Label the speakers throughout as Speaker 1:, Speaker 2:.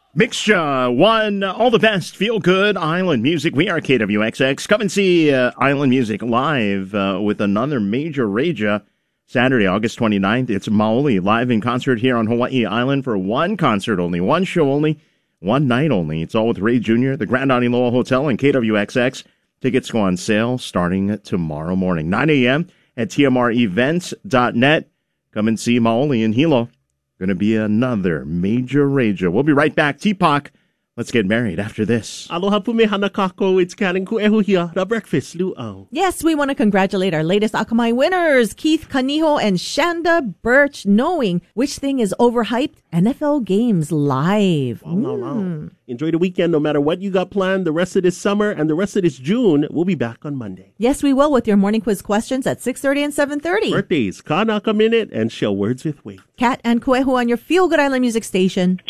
Speaker 1: Mixture one, all the best, feel good island music. We are KWXX. Come and see Island Music live with another major rager Saturday, August 29th. It's Maoli live in concert here on Hawaii Island for one concert only, one show only, one night only. It's all with Ray Jr., the Grand Aniloa Hotel, and KWXX. Tickets go on sale starting tomorrow morning, 9 a.m. at tmrevents.net. Come and see Maoli in Hilo. Going to be another major rager. We'll be right back. Teapot, let's get married after this.
Speaker 2: Aloha pume hanakako. It's Karen Kuehu here. The breakfast luau.
Speaker 3: Yes, we want to congratulate our latest Akamai winners, Keith Kaniho and Shanda Birch, knowing which thing is overhyped. NFL games live.
Speaker 2: Wow. Enjoy the weekend no matter what you got planned the rest of this summer and the rest of this June. We'll be back on Monday.
Speaker 3: Yes, we will, with your morning quiz questions at 6:30 and 7:30.
Speaker 2: Birthdays, Kanaka Minute, and Shell Words with Wave.
Speaker 3: Kat and Kuehu on your Feel Good Island music station.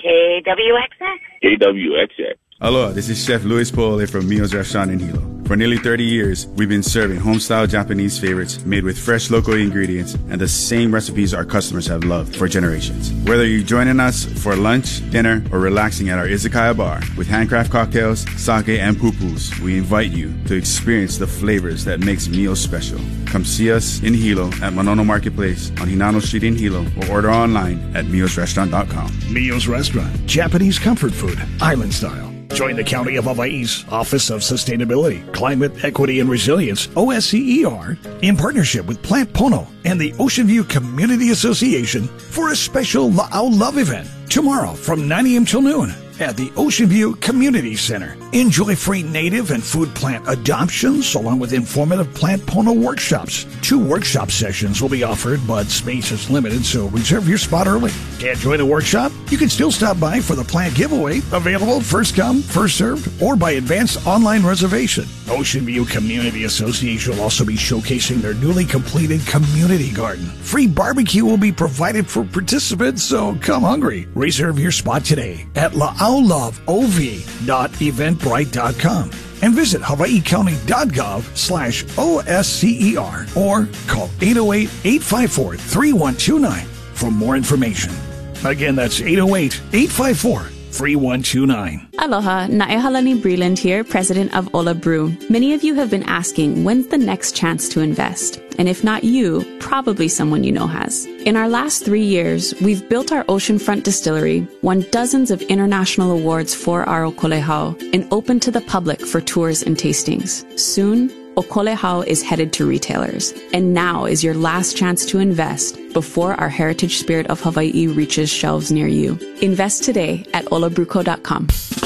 Speaker 4: KWXX.
Speaker 5: KWXX.
Speaker 6: Aloha, this is Chef Luis Pole from Mio's Restaurant in Hilo. For nearly 30 years, we've been serving home-style Japanese favorites made with fresh local ingredients and the same recipes our customers have loved for generations. Whether you're joining us for lunch, dinner, or relaxing at our izakaya bar with handcraft cocktails, sake, and pupus, we invite you to experience the flavors that makes meals special. Come see us in Hilo at Manono Marketplace on Hinano Street in Hilo or order online at miosrestaurant.com.
Speaker 7: Mio's Restaurant, Japanese comfort food, island style. Join the County of Hawaii's Office of Sustainability, Climate, Equity, and Resilience, OSCER, in partnership with Plant Pono and the Ocean View Community Association for a special La'au Love event tomorrow from 9 a.m. till noon at the Ocean View Community Center. Enjoy free native and food plant adoptions along with informative Plant Pono workshops. 2 workshop sessions will be offered, but space is limited, so reserve your spot early. Can't join the workshop? You can still stop by for the plant giveaway, available first come, first served, or by advanced online reservation. Ocean View Community Association will also be showcasing their newly completed community garden. Free barbecue will be provided for participants, so come hungry. Reserve your spot today at la'auloveov.eventbrite.com and visit hawaiicounty.gov/OSCER or call 808-854-3129 for more information. Again, that's 808-854-3129.
Speaker 8: Aloha, Naehalani Breland here, president of Ola Brew. Many of you have been asking, when's the next chance to invest? And if not you, probably someone you know has. In our last 3 years, we've built our oceanfront distillery, won dozens of international awards for our Okolehau, and opened to the public for tours and tastings. Soon, Okolehau is headed to retailers. And now is your last chance to invest before our Heritage Spirit of Hawaii reaches shelves near you. Invest today at olabruco.com.